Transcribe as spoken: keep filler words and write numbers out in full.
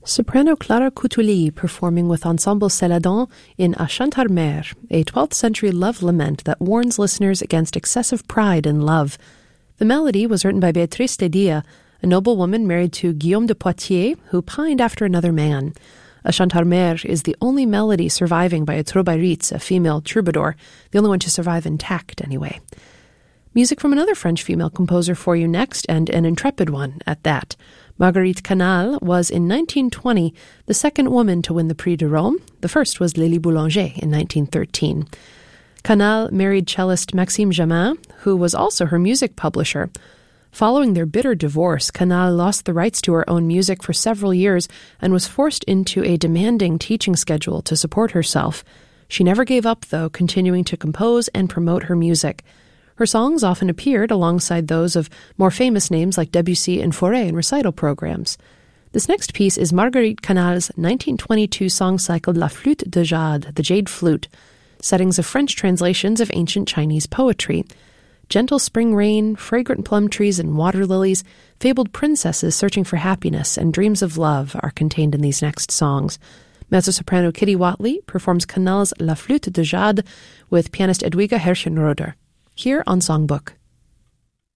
Soprano Clara Coutuli performing with Ensemble Céladon in A Chantar Mer, a twelfth century love lament that warns listeners against excessive pride in love. The melody was written by Béatrice de Dia, a noble woman married to Guillaume de Poitiers, who pined after another man. A Chantar Mer is the only melody surviving by a trobaritz, a female troubadour, the only one to survive intact anyway. Music from another French female composer for you next, and an intrepid one at that. Marguerite Canal was in nineteen twenty the second woman to win the Prix de Rome. The first was Lily Boulanger in nineteen thirteen. Canal married cellist Maxime Jamin, who was also her music publisher. Following their bitter divorce, Canal lost the rights to her own music for several years and was forced into a demanding teaching schedule to support herself. She never gave up, though, continuing to compose and promote her music. Her songs often appeared alongside those of more famous names like Debussy and Fauré in recital programs. This next piece is Marguerite Canal's nineteen twenty-two song cycle La Flûte de Jade, the Jade Flute, settings of French translations of ancient Chinese poetry. Gentle spring rain, fragrant plum trees and water lilies, fabled princesses searching for happiness, and dreams of love are contained in these next songs. Mezzo-soprano Kitty Watley performs Canal's La Flûte de Jade with pianist Edwiga Herrschenroder. Here on Songbook.